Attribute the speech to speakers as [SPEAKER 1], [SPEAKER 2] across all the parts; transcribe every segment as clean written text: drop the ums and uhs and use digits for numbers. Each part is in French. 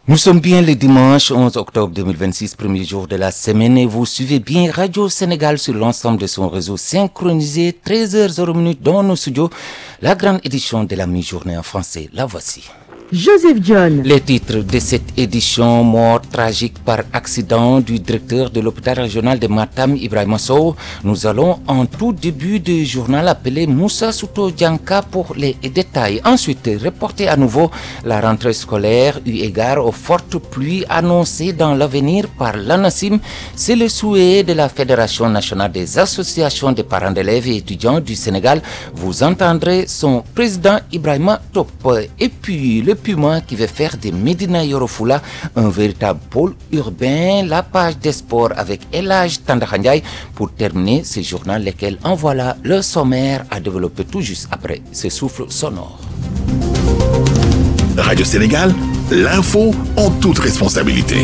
[SPEAKER 1] Nous sommes bien le dimanche 11 octobre 2026, premier jour de la semaine, et vous suivez bien Radio Sénégal sur l'ensemble de son réseau synchronisé, 13h00 dans nos studios, la grande édition de la mi-journée en français. La voici.
[SPEAKER 2] Joseph John.
[SPEAKER 1] Les titres de cette édition: mort tragique par accident du directeur de l'hôpital régional de Matam, Ibrahima Sow. Nous allons en tout début de journal appeler Moussa Souto Dianka pour les détails. Ensuite, reporter à nouveau la rentrée scolaire eu égard aux fortes pluies annoncées dans l'avenir par l'ANACIM. C'est le souhait de la Fédération nationale des associations de parents d'élèves et étudiants du Sénégal. Vous entendrez son président Ibrahima Top. Et puis le Puma qui veut faire de Médina Yoro Fula un véritable pôle urbain. La page des sports avec El Hadj Tandakha Ndiaye pour terminer ce journal, lequel en voilà le sommaire à développer tout juste après ce souffle sonore.
[SPEAKER 3] Radio Sénégal, l'info en toute responsabilité.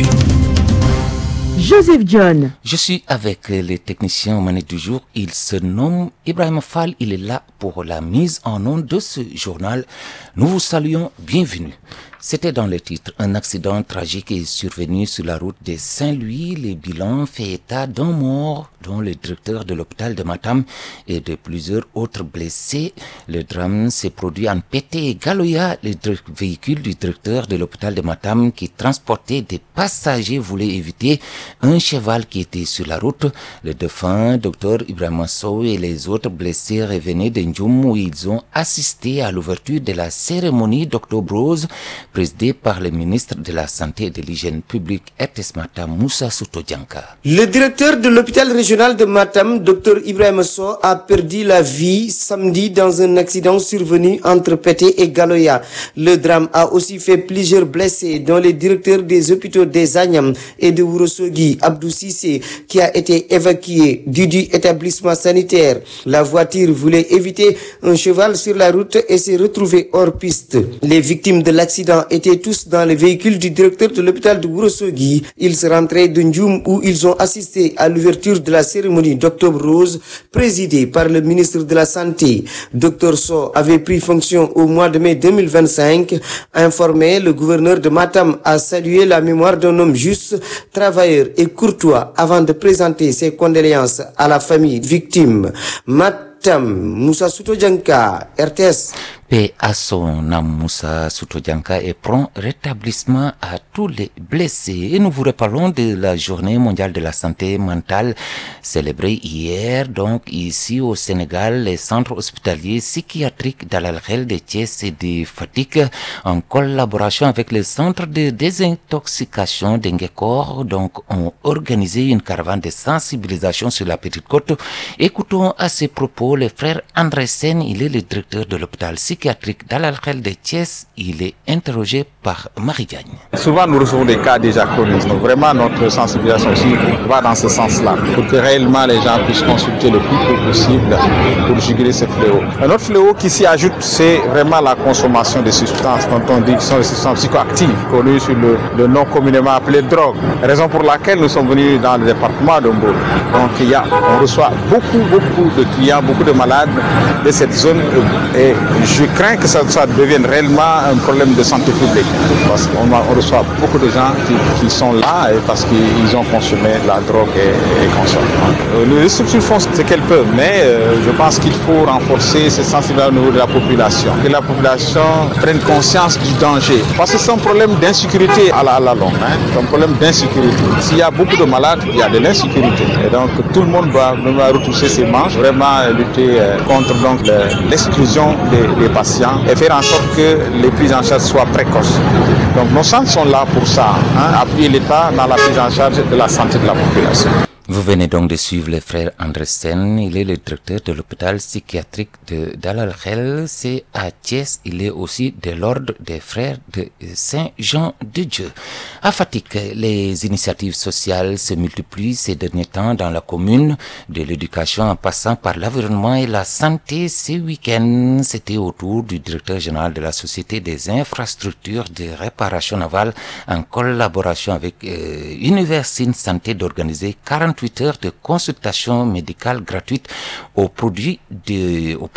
[SPEAKER 2] Joseph John.
[SPEAKER 1] Je suis avec les techniciens au manette du jour. Il se nomme Ibrahima Fall. Il est là pour la mise en onde de ce journal. Nous vous saluons, bienvenue. C'était dans le titre. Un accident tragique est survenu sur la route de Saint-Louis. Le bilan fait état d'un mort, dont le directeur de l'hôpital de Matam, et de plusieurs autres blessés. Le drame s'est produit en Pété et Galoya. Le véhicule du directeur de l'hôpital de Matam qui transportait des passagers voulait éviter un cheval qui était sur la route. Le défunt, Dr Ibrahima Sow, et les autres blessés revenaient de Ndioum où ils ont assisté à l'ouverture de la cérémonie d'Octobre Rose, présidée par le ministre de la Santé et de l'Hygiène publique RTS Matam, Moussa Souto Dianka.
[SPEAKER 4] Le directeur de l'hôpital régional de Matam, Dr Ibrahima Sow, a perdu la vie samedi dans un accident survenu entre Pété et Galoya. Le drame a aussi fait plusieurs blessés, dont le directeur des hôpitaux des Agnam et de Ourossogui, Abdou Cissé, qui a été évacué du établissement sanitaire. La voiture voulait éviter un cheval sur la route et s'est retrouvée hors piste. Les victimes de l'accident étaient tous dans le véhicule du directeur de l'hôpital de Ourossogui. Ils se rentraient de Ndioum où ils ont assisté à l'ouverture de la cérémonie d'Octobre Rose présidée par le ministre de la Santé. Dr Sow avait pris fonction au mois de mai 2025. Informé, le gouverneur de Matam a salué la mémoire d'un homme juste, travailleur et courtois avant de présenter ses condoléances à la famille victime. Matam, Moussa Souto Dianka, RTS.
[SPEAKER 1] Paix à son âme, Moussa Souto Dianka, et prompt rétablissement à tous les blessés. Et nous vous reparlons de la journée mondiale de la santé mentale célébrée hier, donc ici au Sénégal. Les centres hospitaliers psychiatriques d'Al Khel de Thiès et de Fatick, en collaboration avec le centre de désintoxication d'Engekor, donc ont organisé une caravane de sensibilisation sur la Petite Côte. Écoutons à ces propos le frère André Sen, il est le directeur de l'hôpital psychiatrique d'Al Khel de Thiès. Il est interrogé par Marie Diagne.
[SPEAKER 5] Souvent nous recevons des cas déjà connus. Donc vraiment notre sensibilisation aussi va dans ce sens-là, pour que réellement les gens puissent consulter le plus tôt possible pour juguler ce fléau. Un autre fléau qui s'y ajoute, c'est vraiment la consommation des substances, dont on dit que ce sont des substances psychoactives, connues sur le nom communément appelé drogue. Raison pour laquelle nous sommes venus dans le département de Mbour. Donc on reçoit beaucoup de clients, beaucoup de malades de cette zone, et je crains que ça devienne réellement un problème de santé publique, parce qu'on reçoit beaucoup de gens qui sont là parce qu'ils ont consommé la drogue et consomment. Les structures font ce qu'elles peuvent, mais je pense qu'il faut renforcer cette sensibilité au niveau de la population, que la population prenne conscience du danger, parce que c'est un problème d'insécurité à la longue, c'est un problème d'insécurité. S'il y a beaucoup de malades, il y a de l'insécurité, et donc tout le monde doit retrousser ses manches, vraiment lutter contre donc l'exclusion des patients et faire en sorte que les prises en charge soient précoces. Donc nos centres sont là pour ça, appuyer l'État dans la prise en charge de la santé de la population.
[SPEAKER 1] Vous venez donc de suivre le frère André Sen. Il est le directeur de l'hôpital psychiatrique d'Al Khel. C'est à Thiès. Il est aussi de l'ordre des frères de Saint-Jean-de-Dieu. À Fatick, les initiatives sociales se multiplient ces derniers temps dans la commune, de l'éducation en passant par l'environnement et la santé. Ce week-end, c'était au tour du directeur général de la Société des infrastructures de réparation navale, en collaboration avec Universine Santé, d'organiser 48 heures de consultation médicale gratuite au profit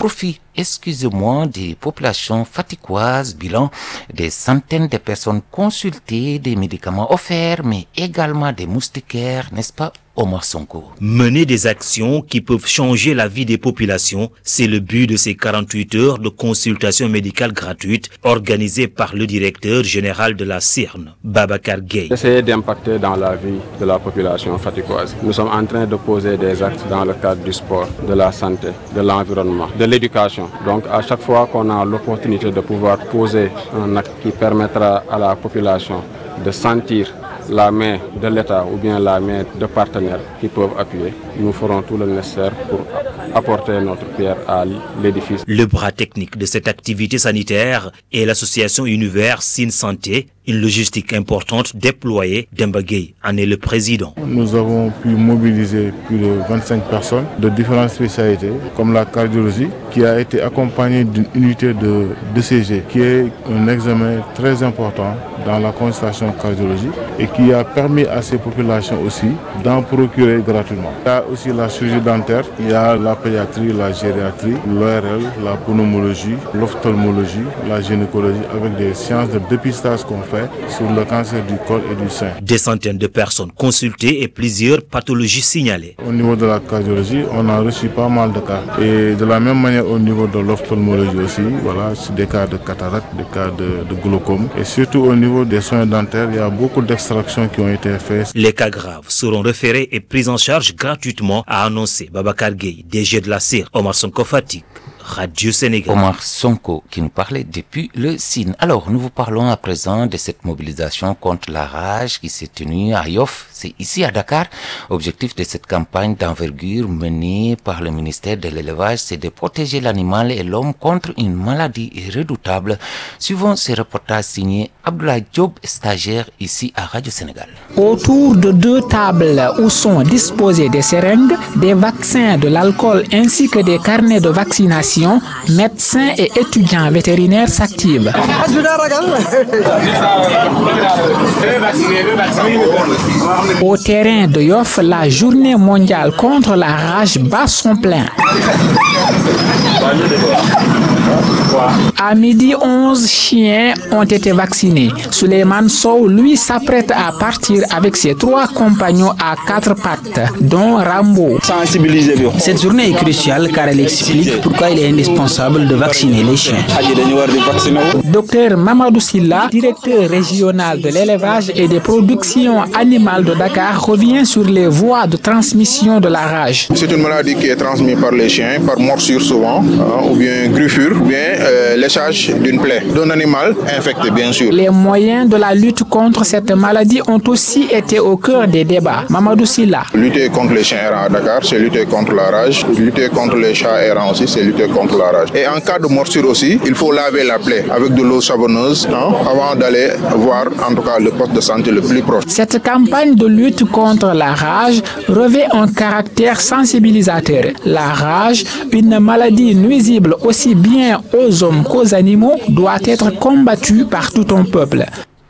[SPEAKER 1] excusez-moi des populations faticoises, bilan des centaines de personnes consultées, des médicaments offerts, mais également des moustiquaires, n'est-ce pas, Omar Sonko?
[SPEAKER 6] Mener des actions qui peuvent changer la vie des populations, c'est le but de ces 48 heures de consultation médicale gratuite organisées par le directeur général de la CIRN, Babacar Gueye.
[SPEAKER 7] Essayer d'impacter dans la vie de la population faticoise. Nous sommes en train de poser des actes dans le cadre du sport, de la santé, de l'environnement, de l'éducation. Donc à chaque fois qu'on a l'opportunité de pouvoir poser un acte qui permettra à la population de sentir la main de l'État ou bien la main de partenaires qui peuvent appuyer, nous ferons tout le nécessaire pour apporter notre pierre à l'édifice.
[SPEAKER 6] Le bras technique de cette activité sanitaire est l'association Univers Sin Santé, une logistique importante déployée. Demba Gueye en est le président.
[SPEAKER 8] Nous avons pu mobiliser plus de 25 personnes de différentes spécialités, comme la cardiologie, qui a été accompagnée d'une unité de DCG, qui est un examen très important dans la consultation cardiologique et qui a permis à ces populations aussi d'en procurer gratuitement. Il y a aussi la chirurgie dentaire, il y a la pédiatrie, la gériatrie, l'ORL, la pneumologie, l'ophtalmologie, la gynécologie, avec des sciences de dépistage qu'on fait sur le cancer du col et du sein.
[SPEAKER 6] Des centaines de personnes consultées et plusieurs pathologies signalées.
[SPEAKER 8] Au niveau de la cardiologie, on a reçu pas mal de cas. Et de la même manière au niveau de l'ophtalmologie aussi, voilà, c'est des cas de cataracte, des cas de glaucome. Et surtout au niveau des soins dentaires, il y a beaucoup d'extractions qui ont été faites.
[SPEAKER 6] Les cas graves seront référés et pris en charge gratuitement, a annoncé Babacar Gueye, DG de la CIR. Omar Sonko Fatick, Radio Sénégal.
[SPEAKER 1] Omar Sonko qui nous parlait depuis le SIN. Alors, nous vous parlons à présent de cette mobilisation contre la rage qui s'est tenue à Yoff, c'est ici à Dakar. Objectif de cette campagne d'envergure menée par le ministère de l'élevage, c'est de protéger l'animal et l'homme contre une maladie redoutable. Suivant ces reportages signés Abdoulaye Diop, stagiaire ici à Radio Sénégal.
[SPEAKER 9] Autour de 2 tables où sont disposées des seringues, des vaccins, de l'alcool ainsi que des carnets de vaccination, médecins et étudiants vétérinaires s'activent. Au terrain de Yoff, la journée mondiale contre la rage bat son plein. À midi, 11 chiens ont été vaccinés. Souleymane Sow, lui, s'apprête à partir avec ses 3 compagnons à 4 pattes, dont Rambo.
[SPEAKER 10] Cette journée est cruciale car elle explique pourquoi il est indispensable de vacciner les chiens.
[SPEAKER 9] Docteur Mamadou Silla, directeur régional de l'élevage et des productions animales de Dakar, revient sur les voies de transmission de la rage.
[SPEAKER 5] C'est une maladie qui est transmise par les chiens, par morsure souvent, ou bien griffure, ou bien léchage d'une plaie d'un animal infecté, bien sûr.
[SPEAKER 9] Les moyens de la lutte contre cette maladie ont aussi été au cœur des débats. Mamadou Silla.
[SPEAKER 5] Lutter contre les chiens errants à Dakar, c'est lutter contre la rage. Lutter contre les chats errants aussi, c'est lutter contre la rage. Et en cas de morsure aussi, il faut laver la plaie avec de l'eau savonneuse avant d'aller voir en tout cas le poste de santé le plus proche.
[SPEAKER 9] Cette campagne de lutte contre la rage revêt un caractère sensibilisateur. La rage, une maladie nuisible aussi bien aux hommes qu'aux animaux, doit être combattue par tout un peuple.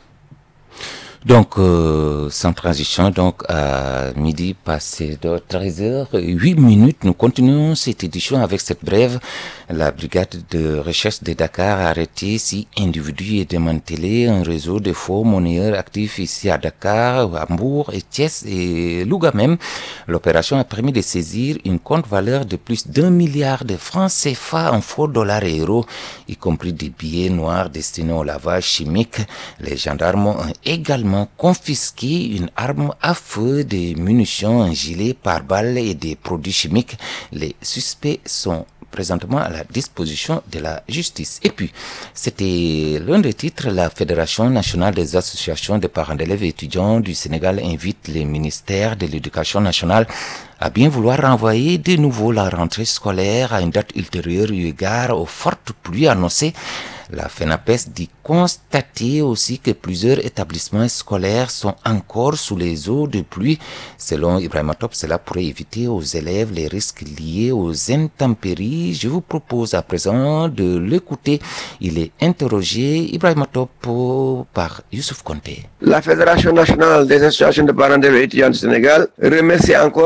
[SPEAKER 1] Donc, sans transition, donc à midi passé de 13h08, nous continuons cette édition avec cette brève. La brigade de recherche de Dakar a arrêté 6 individus et démantelé un réseau de faux monnayeurs actifs ici à Dakar, Hambourg et Thiès et Louga même. L'opération a permis de saisir une compte-valeur de plus d'1 milliard de francs CFA en faux dollars et euros, y compris des billets noirs destinés au lavage chimique. Les gendarmes ont également confisqué une arme à feu, des munitions, un gilet pare-balles et des produits chimiques. Les suspects sont présentement à la disposition de la justice. Et puis, c'était l'un des titres, la Fédération nationale des associations de parents d'élèves et étudiants du Sénégal invite les ministères de l'Éducation nationale à bien vouloir renvoyer de nouveau la rentrée scolaire à une date ultérieure eu égard aux fortes pluies annoncées. La FENAPES dit constater aussi que plusieurs établissements scolaires sont encore sous les eaux de pluie. Selon Ibrahima Top, cela pourrait éviter aux élèves les risques liés aux intempéries. Je vous propose à présent de l'écouter. Il est interrogé, Ibrahima Top, par Youssouf Konté.
[SPEAKER 11] La Fédération nationale des associations de parents d'élèves et étudiants du Sénégal remercie encore une fois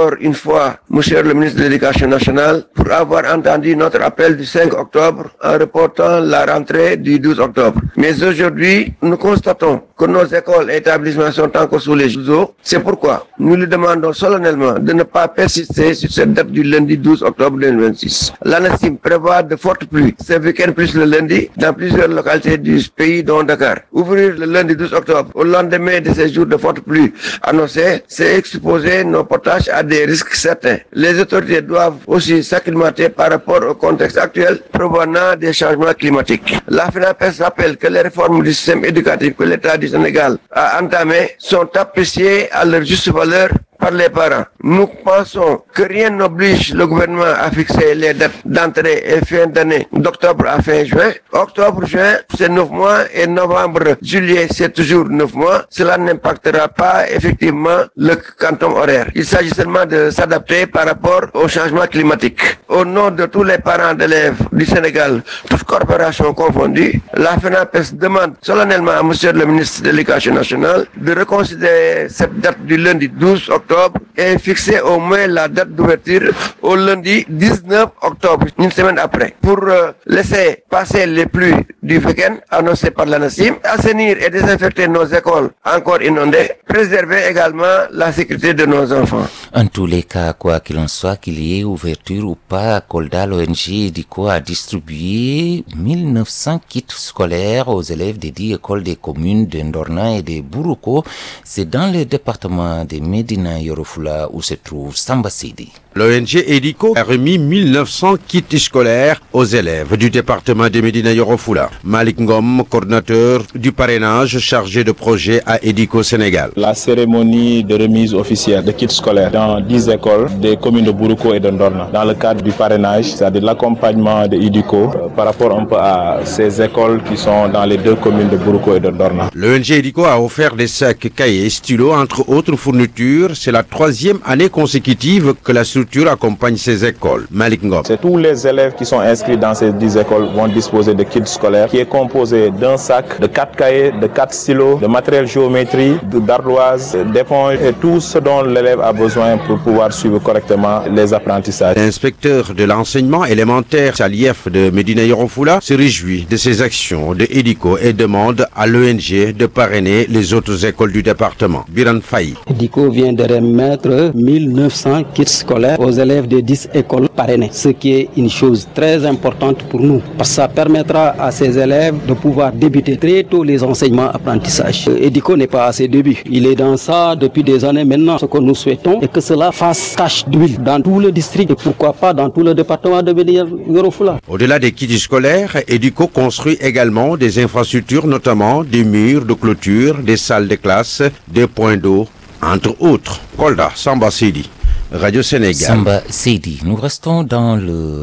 [SPEAKER 11] fois, Monsieur le ministre de l'Éducation nationale, pour avoir entendu notre appel du 5 octobre en reportant la rentrée du 12 octobre. Mais aujourd'hui, nous constatons que nos écoles et établissements sont encore sous les eaux. C'est pourquoi nous lui demandons solennellement de ne pas persister sur cette date du lundi 12 octobre 2026. L'ANACIM prévoit de fortes pluies ce week-end plus le lundi dans plusieurs localités du pays dont Dakar. Ouvrir le lundi 12 octobre au lendemain de ces jours de fortes pluies annoncés, c'est exposer nos potages à des risques certains. Les autorités doivent aussi s'acclimater par rapport au contexte actuel provenant des changements climatiques. La FENAPES rappelle que les réformes du système éducatif que l'État du Sénégal a entamées sont appréciées à leur juste valeur par les parents. Nous pensons que rien n'oblige le gouvernement à fixer les dates d'entrée et fin d'année d'octobre à fin juin. Octobre-juin, c'est 9 mois et novembre-juillet, c'est toujours 9 mois. Cela n'impactera pas effectivement le quantum horaire. Il s'agit seulement de s'adapter par rapport au changement climatique. Au nom de tous les parents d'élèves du Sénégal, toutes corporations confondues, la FENAPES demande solennellement à Monsieur le ministre de l'Éducation nationale de reconsidérer cette date du lundi 12 octobre et fixer au moins la date d'ouverture au lundi 19 octobre, une semaine après, pour laisser passer les pluies du week-end annoncées par l'ANACIM, assainir et désinfecter nos écoles encore inondées, préserver également la sécurité de nos enfants.
[SPEAKER 1] En tous les cas, quoi qu'il en soit, qu'il y ait ouverture ou pas, Kolda, l'ONG EDICO a distribué 1900 kits scolaires aux élèves des 10 écoles des communes de Ndorna et de Buruko. C'est dans le département de Médina Yoro Fula où se trouve Samba Sidi.
[SPEAKER 12] L'ONG EDICO a remis 1900 kits scolaires aux élèves du département de Médina Yoro Fula. Malik Ngom, coordinateur du parrainage chargé de projet à EDICO Sénégal.
[SPEAKER 7] La cérémonie de remise officielle de kits scolaires dans 10 écoles des communes de Buruko et de Ndorna, dans le cadre du parrainage, c'est-à-dire l'accompagnement de EDICO par rapport un peu à ces écoles qui sont dans les deux communes de Buruko et de Ndorna.
[SPEAKER 12] L'ONG EDICO a offert des sacs, cahiers et stylos, entre autres fournitures. C'est la 3e année consécutive que la structure accompagne ces écoles. Malik Ngom.
[SPEAKER 7] C'est tous les élèves qui sont inscrits dans ces 10 écoles vont disposer de kits scolaires qui est composé d'un sac, de 4 cahiers, de 4 stylos, de matériel géométrie, d'ardoises, d'éponges et tout ce dont l'élève a besoin pour pouvoir suivre correctement les apprentissages.
[SPEAKER 12] L'inspecteur de l'enseignement élémentaire à l'IEF de Médina Yoro Fula se réjouit de ces actions de EDICO et demande à l'ONG de parrainer les autres écoles du département. Biran Faye.
[SPEAKER 10] EDICO vient de remettre 1900 kits scolaires aux élèves des 10 écoles parrainées, ce qui est une chose très importante pour nous, parce que ça permettra à ces élèves de pouvoir débuter très tôt les enseignements apprentissages. EDICO n'est pas à ses débuts, il est dans ça depuis des années maintenant. Ce que nous souhaitons est que cela fasse tache d'huile dans tout le district et pourquoi pas dans tout le département de Médina Yoro Fula.
[SPEAKER 12] Au-delà des kits scolaires, EDICO construit également des infrastructures, notamment des murs de clôture, des salles de classe, des points d'eau, entre autres. Kolda, Samba Sidi, Radio Sénégal.
[SPEAKER 1] Samba Sidi, nous restons dans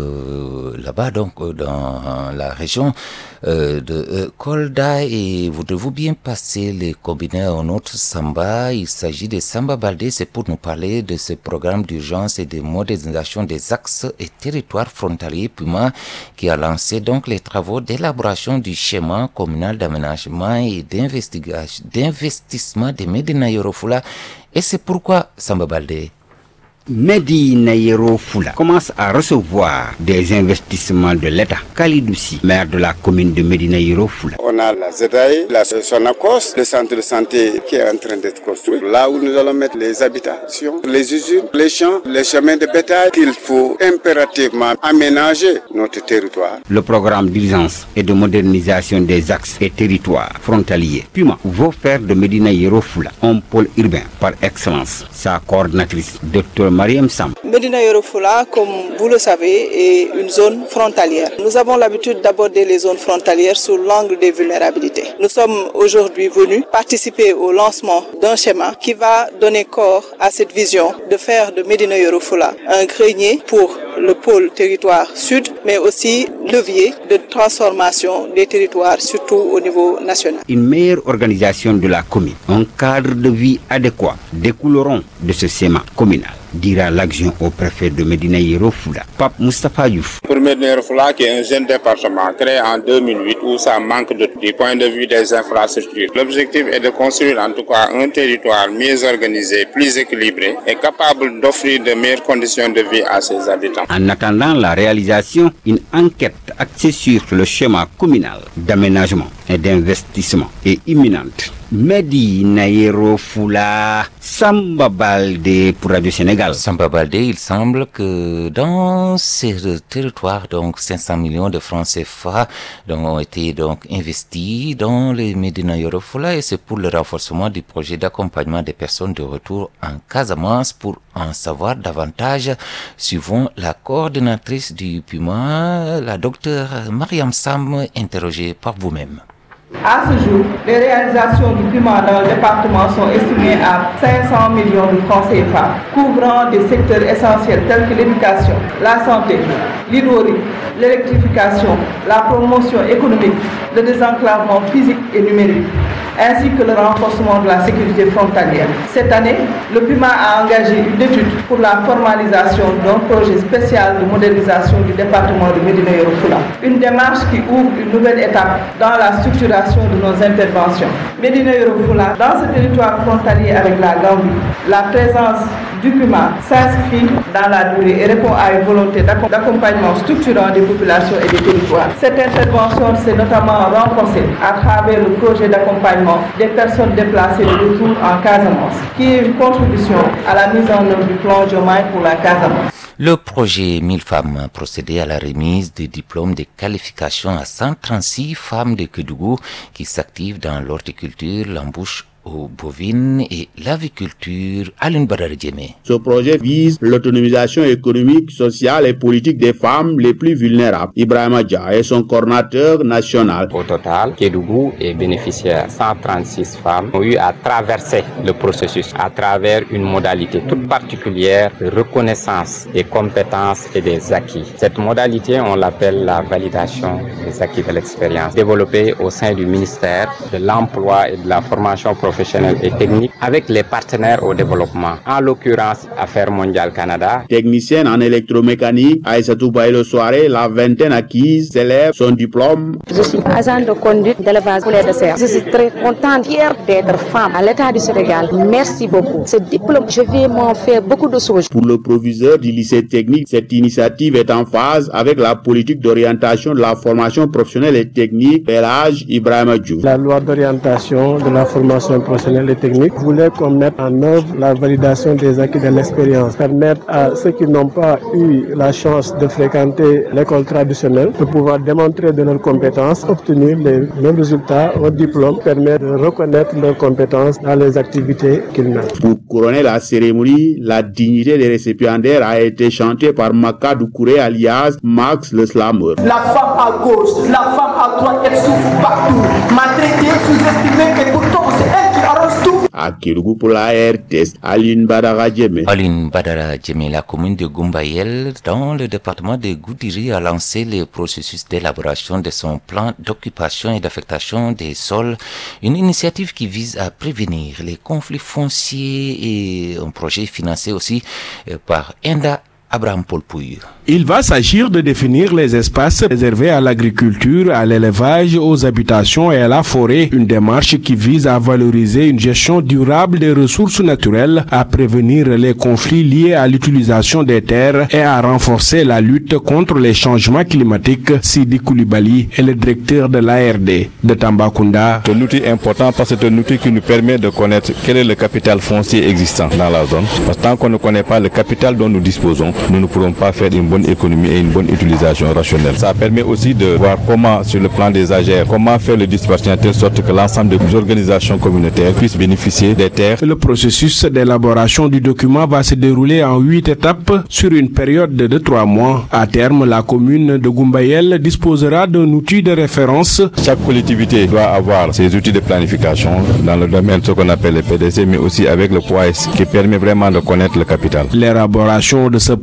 [SPEAKER 1] là-bas, donc dans la région de Kolda, et voudrez-vous bien passer les combiner en autre Samba. Il s'agit de Samba Baldé, c'est pour nous parler de ce programme d'urgence et de modernisation des axes et territoires frontaliers Puma, qui a lancé donc les travaux d'élaboration du schéma communal d'aménagement et d'investissement de Médina Yoro Fula. Et c'est pourquoi Samba Baldé.
[SPEAKER 13] Médina Yoro Fula commence à recevoir des investissements de l'État. Kalidoussi, maire de la commune de Médina Yoro Fula.
[SPEAKER 14] On a la ZAI, la Sonacos, le centre de santé qui est en train d'être construit. Là où nous allons mettre les habitations, les usines, les champs, les chemins de bétail, qu'il faut impérativement aménager notre territoire.
[SPEAKER 13] Le programme d'urgence et de modernisation des axes et territoires frontaliers Puma veut faire de Médina Yoro Fula un pôle urbain par excellence. Sa coordinatrice, Dr Mariam Sam.
[SPEAKER 15] Médina Yoro Fula, comme vous le savez, est une zone frontalière. Nous avons l'habitude d'aborder les zones frontalières sous l'angle des vulnérabilités. Nous sommes aujourd'hui venus participer au lancement d'un schéma qui va donner corps à cette vision de faire de Médina Yoro Fula un grenier pour le pôle territoire sud, mais aussi levier de transformation des territoires, surtout au niveau national.
[SPEAKER 13] Une meilleure organisation de la commune, un cadre de vie adéquat découleront de ce schéma communal. dira l'adjoint au préfet de Médina Yoro Foulah, Pape Moustapha Diouf.
[SPEAKER 16] Pour Médina Yoro Foulah, qui est un jeune département créé en 2008 où ça manque du point de vue des infrastructures. L'objectif est de construire en tout cas un territoire mieux organisé, plus équilibré et capable d'offrir de meilleures conditions de vie à ses habitants.
[SPEAKER 13] En attendant la réalisation, une enquête axée sur le schéma communal d'aménagement et d'investissement est imminente. Médina Yoro Foulah, Samba Baldé pour Radio Sénégal.
[SPEAKER 1] Samba Baldé, il semble que dans ces territoires, donc 500 millions de francs CFA ont été donc investis dans les Médina Yoro Foulah, et c'est pour le renforcement du projet d'accompagnement des personnes de retour en Casamance. Pour en savoir davantage, suivons la coordinatrice du PUMA, la docteure Mariam Sam, interrogée par vous-même.
[SPEAKER 15] À ce jour, les réalisations du PUMA dans le département sont estimées à 500 millions de francs CFA, couvrant des secteurs essentiels tels que l'éducation, la santé, l'hydraulique, l'électrification, la promotion économique, le désenclavement physique et numérique, ainsi que le renforcement de la sécurité frontalière. Cette année, le PUMA a engagé une étude pour la formalisation d'un projet spécial de modernisation du département de Médina Yoro Foulah. Une démarche qui ouvre une nouvelle étape dans la structuration de nos interventions. Médina Yoro Foulah, dans ce territoire frontalier avec la Gambie, la présence du PUMA s'inscrit dans la durée et répond à une volonté d'accompagnement structurant des populations et des territoires. Cette intervention s'est notamment renforcée à travers le projet d'accompagnement des personnes déplacées de retour en Casamance, qui est une contribution à la mise en œuvre du plan Diomaye pour la Casamance.
[SPEAKER 1] Le projet 1000 femmes a procédé à la remise des diplômes de qualification à 136 femmes de Kédougou qui s'activent dans l'horticulture, l'embauche aux bovines et l'aviculture. Alun Badara Djemé.
[SPEAKER 17] Ce projet vise l'autonomisation économique, sociale et politique des femmes les plus vulnérables. Ibrahima Dia est son coordinateur national.
[SPEAKER 18] Au total, Kédougou est bénéficiaire. 136 femmes ont eu à traverser le processus à travers une modalité toute particulière de reconnaissance des compétences et des acquis. Cette modalité, on l'appelle la validation des acquis de l'expérience, développée au sein du ministère de l'Emploi et de la formation professionnelle et technique avec les partenaires au développement, en l'occurrence Affaires mondiales Canada.
[SPEAKER 17] Technicienne en électromécanique, Aïssatou Baïlo Soare, la vingtaine acquise, célèbre son diplôme.
[SPEAKER 19] Je suis agent de conduite d'élevage poulet de serre. Je suis très contente, fière d'être femme à l'État du Sénégal. Merci beaucoup. Ce diplôme, je vais m'en faire beaucoup de choses.
[SPEAKER 17] Pour le proviseur du lycée technique, cette initiative est en phase avec la politique d'orientation de la formation professionnelle et technique, Elhadj Ibrahima Diouf.
[SPEAKER 20] La loi d'orientation de la formation professionnelle et technique voulait qu'on mette en œuvre la validation des acquis de l'expérience, permettre à ceux qui n'ont pas eu la chance de fréquenter l'école traditionnelle de pouvoir démontrer de leurs compétences, obtenir les mêmes résultats au diplôme, permet de reconnaître leurs compétences dans les activités qu'ils mènent.
[SPEAKER 17] Pour couronner la cérémonie, la dignité des récipiendaires a été chantée par Maka Doucouré alias Max le Slammer.
[SPEAKER 21] La femme à gauche, la femme à droite, elle souffre partout. Maltraitée, sous-estimée, et pourtant c'est elle qui arrose tout.
[SPEAKER 17] À Kédougou pour la RTS, Alun Badara Djemé.
[SPEAKER 1] Alun Badara Djemé, la commune de Gumbayel, dans le département de Goudiri, a lancé le processus d'élaboration de son plan d'occupation et d'affectation des sols, une initiative qui vise à prévenir les conflits fonciers et un projet financé aussi par Enda Abraham Polpouille.
[SPEAKER 22] Il va s'agir de définir les espaces réservés à l'agriculture, à l'élevage, aux habitations et à la forêt, une démarche qui vise à valoriser une gestion durable des ressources naturelles, à prévenir les conflits liés à l'utilisation des terres et à renforcer la lutte contre les changements climatiques. Sidi Koulibaly est le directeur de l'ARD de Tambacounda.
[SPEAKER 5] C'est un outil important parce que c'est un outil qui nous permet de connaître quel est le capital foncier existant dans la zone. Parce que tant qu'on ne connaît pas le capital dont nous disposons, nous ne pourrons pas faire une bonne économie et une bonne utilisation rationnelle. Ça permet aussi de voir comment, sur le plan des AGR, comment faire le dispatching de telle sorte que l'ensemble des organisations communautaires puissent bénéficier des terres.
[SPEAKER 22] Le processus d'élaboration du document va se dérouler en 8 étapes sur une période de 3 mois. À terme, la commune de Gumbayel disposera d'un outil de référence.
[SPEAKER 5] Chaque collectivité doit avoir ses outils de planification dans le domaine de ce qu'on appelle les PDC, mais aussi avec le POAS qui permet vraiment de connaître le capital.
[SPEAKER 22] L'élaboration de ce plan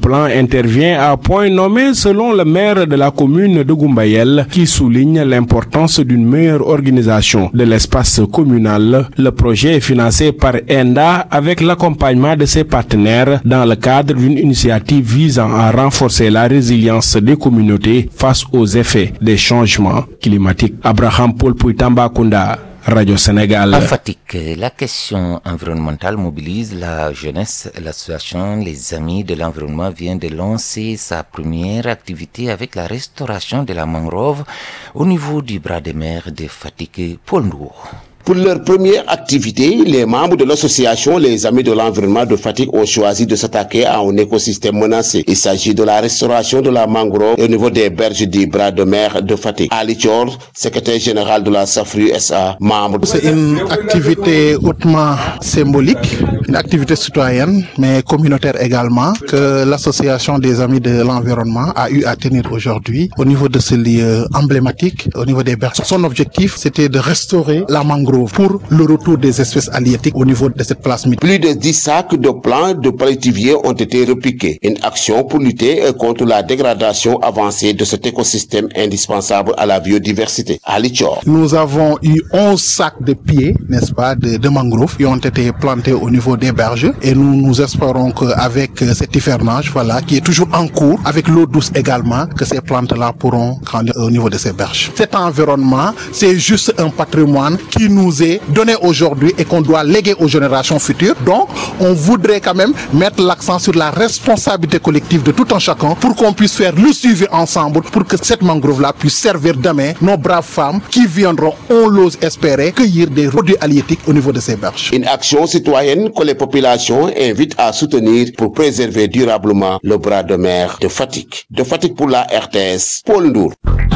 [SPEAKER 22] plan intervient à point nommé selon le maire de la commune de Goumbayel qui souligne l'importance d'une meilleure organisation de l'espace communal. Le projet est financé par ENDA avec l'accompagnement de ses partenaires dans le cadre d'une initiative visant à renforcer la résilience des communautés face aux effets des changements climatiques. Abraham Paul Pouitamba-Kunda, Radio Sénégal.
[SPEAKER 1] À Fatick, la question environnementale mobilise la jeunesse. L'association Les Amis de l'Environnement vient de lancer sa première activité avec la restauration de la mangrove au niveau du bras de mer de Fatick. Paul Ndour.
[SPEAKER 2] Pour leur première activité, les membres de l'association Les Amis de l'Environnement de Fatick ont choisi de s'attaquer à un écosystème menacé. Il s'agit de la restauration de la mangrove au niveau des berges du bras de mer de Fatick. Ali Thior, secrétaire général de la SAFRU SA, membre.
[SPEAKER 3] C'est une activité hautement symbolique, une activité citoyenne, mais communautaire également, que l'association des Amis de l'Environnement a eu à tenir aujourd'hui au niveau de ce lieu emblématique, au niveau des berges. Son objectif, c'était de restaurer la mangrove pour le retour des espèces halieutiques au niveau de cette place mythique.
[SPEAKER 2] Plus de 10 sacs de plants de palétuviers ont été repiqués. Une action pour lutter contre la dégradation avancée de cet écosystème indispensable à la biodiversité. Ali Thior.
[SPEAKER 3] Nous avons eu 11 sacs de pieds, n'est-ce pas, de mangroves qui ont été plantés au niveau des berges et nous espérons qu'avec cet hivernage, voilà, qui est toujours en cours, avec l'eau douce également, que ces plantes-là pourront grandir au niveau de ces berges. Cet environnement, c'est juste un patrimoine qui nous est donné aujourd'hui et qu'on doit léguer aux générations futures. Donc, on voudrait quand même mettre l'accent sur la responsabilité collective de tout un chacun pour qu'on puisse faire le suivi ensemble pour que cette mangrove-là puisse servir demain nos braves femmes qui viendront, on l'ose espérer, cueillir des produits halieutiques au niveau de ces berges.
[SPEAKER 2] Une action citoyenne que les populations invitent à soutenir pour préserver durablement le bras de mer de Fatick. De Fatick pour la RTS, Paul Ndour.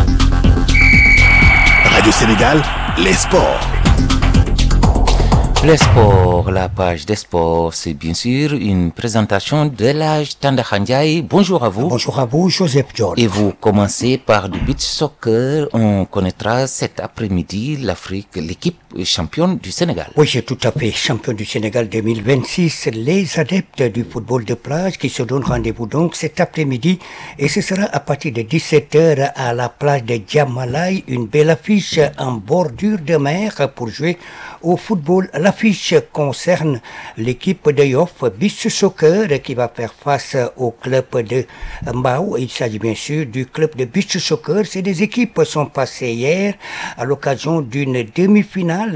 [SPEAKER 23] Radio Sénégal, les sports.
[SPEAKER 1] Les sports, la page des sports, c'est bien sûr une présentation de l'âge Tanda Khandiaï. Bonjour à vous.
[SPEAKER 24] Bonjour à vous, Joseph John.
[SPEAKER 1] Et vous commencez par du beach soccer. On connaîtra cet après-midi l'équipe championne du Sénégal.
[SPEAKER 24] Oui, tout à fait. Champion du Sénégal 2026, les adeptes du football de plage qui se donnent rendez-vous donc cet après-midi. Et ce sera à partir de 17h à la plage de Diamalai, une belle affiche en bordure de mer pour jouer au football. L'affiche concerne l'équipe de Yoff Beach Soccer qui va faire face au club de Mbao. Il s'agit bien sûr du club de Beach Soccer. Ces deux équipes sont passées hier à l'occasion d'une demi-finale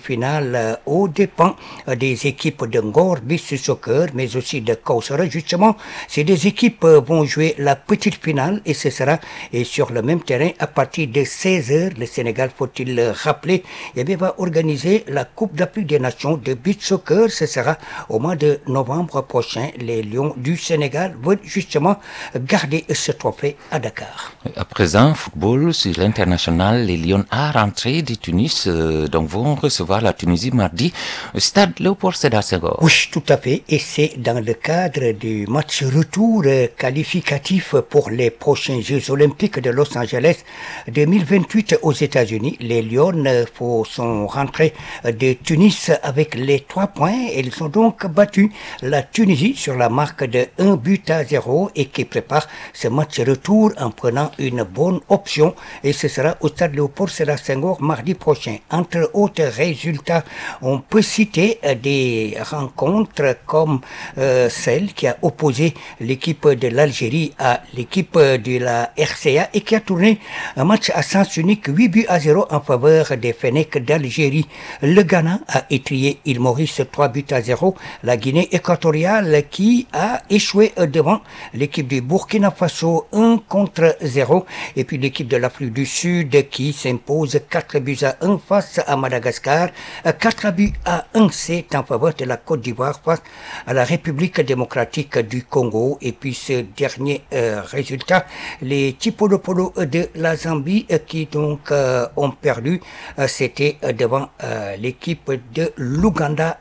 [SPEAKER 24] aux dépens des équipes de Ngor Beach Soccer, mais aussi de Kausara. Justement, ces deux équipes vont jouer la petite finale et ce sera sur le même terrain à partir de 16h. Le Sénégal, faut-il le rappeler, va organiser la Coupe d'Afrique des Nations de Beach Soccer. Ce sera au mois de novembre prochain. Les Lions du Sénégal veulent justement garder ce trophée à Dakar.
[SPEAKER 1] À présent, football sur l'international, les Lions à rentrée de Tunis donc vont recevoir la Tunisie mardi au stade Léopold Sédar Senghor.
[SPEAKER 24] Oui, tout à fait. Et c'est dans le cadre du match retour qualificatif pour les prochains Jeux Olympiques de Los Angeles 2028 aux États-Unis. Les Lions sont rentrés de Tunis avec les 3 points. Ils ont donc battu la Tunisie sur la marque de 1-0 et qui prépare ce match retour en prenant une bonne option. Et ce sera au stade Léopold Sédar Senghor mardi prochain. Entre autres résultats, on peut citer des rencontres comme celle qui a opposé l'équipe de l'Algérie à l'équipe de la RCA et qui a tourné un match à sens unique 8-0 en faveur des Fennecs d'Algérie. Le Ghana a étrié Île Maurice 3-0. La Guinée équatoriale qui a échoué devant l'équipe du Burkina Faso 1-0. Et puis l'équipe de l'Afrique du Sud qui s'impose 4-1 face à Madagascar. 4-1, c'est en faveur de la Côte d'Ivoire face à la République démocratique du Congo. Et puis ce dernier résultat, les Chipolopolo de la Zambie qui donc ont perdu, c'était devant l'équipe de l'Ouganda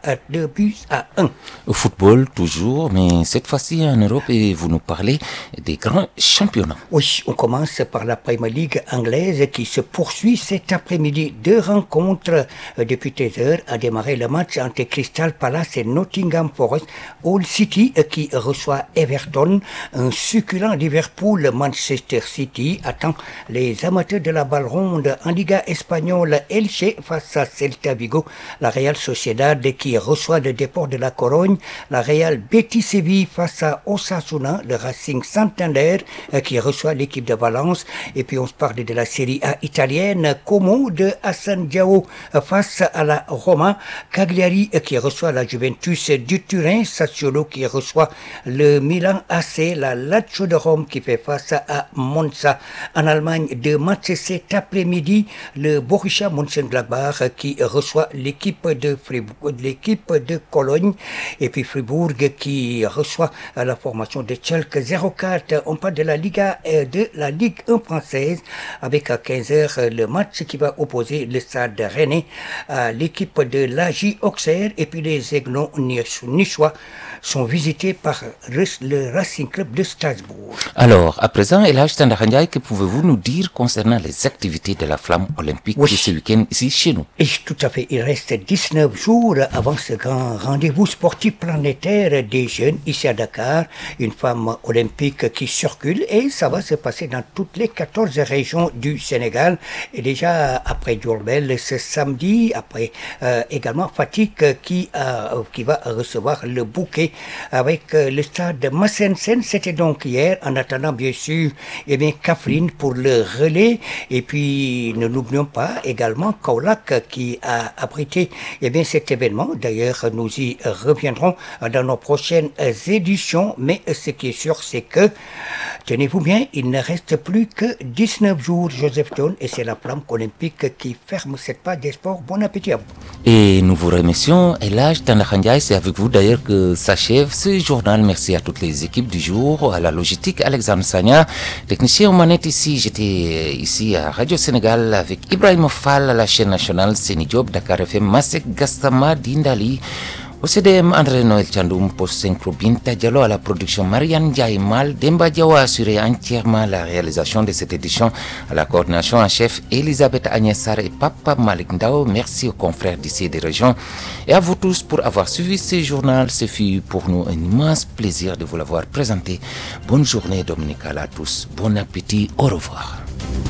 [SPEAKER 24] 2-1.
[SPEAKER 1] Au football toujours, mais cette fois-ci en Europe et vous nous parlez des grands championnats.
[SPEAKER 24] Oui, on commence par la Premier League anglaise qui se poursuit cet après-midi. 2 rencontres depuis 13 heures a démarré le match entre Crystal Palace et Nottingham Forest. Hull City qui reçoit Everton. Un succulent Liverpool. Manchester City attend les amateurs de la balle ronde en Liga espagnole. Elche face à Celta Vigo. La Real Sociedad qui reçoit le Déport de la Corogne. La Real Betis Séville face à Osasuna. Le Racing Santander qui reçoit l'équipe de Valence. Et puis on se parle de la Série A italienne. Como de Hassan Diao face à la Roma. Cagliari qui reçoit la Juventus du Turin. Sassuolo qui reçoit le Milan AC. La Lazio de Rome qui fait face à Monza. En Allemagne, 2 matchs cet après-midi. Le Borussia Mönchengladbach qui reçoit l'équipe de Fribourg, l'équipe de Cologne. Et puis Fribourg qui reçoit la formation de Schalke 04. On parle de la Liga de la Ligue 1 française avec à 15h le match qui va opposer le Stade Rennais à l'équipe de l'AJ Auxerre. Et puis les Aiglons niçois sont visités par le Racing Club de Strasbourg.
[SPEAKER 1] Alors, à présent, Elhaj Tandarandiaï, que pouvez-vous nous dire concernant les activités de la flamme olympique de ce week-end ici chez nous?
[SPEAKER 24] Et tout à fait, il reste 19 jours avant ce grand rendez-vous sportif planétaire des jeunes ici à Dakar. Une femme olympique qui circule et ça va se passer dans toutes les 14 régions du Sénégal. Et déjà après Diourbel ce samedi, après également Fatick qui va recevoir le bouquet avec le stade Massen-Sen. C'était donc hier. En attendant bien sûr, Kaffrine pour le relais. Et puis ne l'oublions pas également Kaolack qui a abrité cet événement. D'ailleurs, nous y reviendrons dans nos prochaines éditions. Mais ce qui est sûr, c'est que, tenez-vous bien, il ne reste plus que 19 jours, Joseph John, et c'est la flamme olympique qui ferme cette page des sports. Bon appétit à vous.
[SPEAKER 1] Et nous vous remercions. Elhaj Tandarandiaï, c'est avec vous d'ailleurs que s'achève ce journal. Merci à toutes les équipes du jour, à la logistique, Alexandre Sagna, technicien aux manettes ici. J'étais ici à Radio Sénégal avec Ibrahim Fall à la chaîne nationale, Seni Diop, Dakar FM, Masek Gastama, Dindali. Au CDM, André Noël Tchandoum, post synchro Binta Diallo à la production, Marianne Diaïmal, Demba Diawa a assuré entièrement la réalisation de cette édition, à la coordination en chef, Elisabeth Agnessar et Papa Malik Ndao. Merci aux confrères d'ici et des régions et à vous tous pour avoir suivi ce journal. Ce fut pour nous un immense plaisir de vous l'avoir présenté. Bonne journée dominicale à tous, bon appétit, au revoir.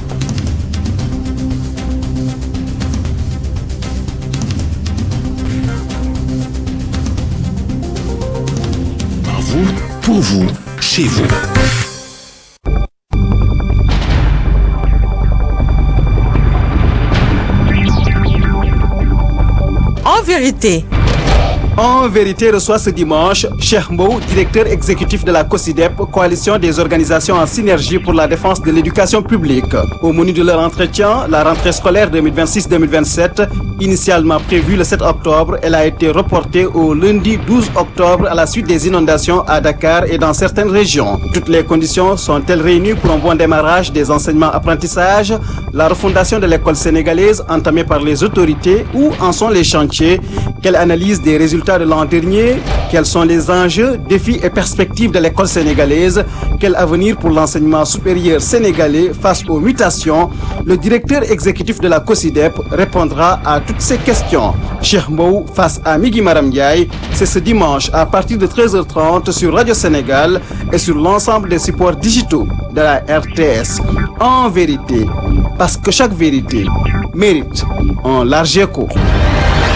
[SPEAKER 23] Pour vous, chez vous.
[SPEAKER 4] En vérité.
[SPEAKER 6] En vérité reçoit ce dimanche Cheikh Mbow, directeur exécutif de la COSIDEP, coalition des organisations en synergie pour la défense de l'éducation publique. Au menu de leur entretien, la rentrée scolaire 2026-2027, initialement prévue le 7 octobre, elle a été reportée au lundi 12 octobre à la suite des inondations à Dakar et dans certaines régions. Toutes les conditions sont-elles réunies pour un bon démarrage des enseignements-apprentissages? La refondation de l'école sénégalaise entamée par les autorités, où en sont les chantiers? Quelle analyse des résultats de l'an dernier? Quels sont les enjeux, défis et perspectives de l'école sénégalaise? Quel avenir pour l'enseignement supérieur sénégalais face aux mutations? Le directeur exécutif de la COSIDEP répondra à toutes ces questions. Cheikh Mbow face à Migui Maram Ndiaye, c'est ce dimanche à partir de 13h30 sur Radio Sénégal et sur l'ensemble des supports digitaux de la RTS. En vérité, parce que chaque vérité mérite un large écho.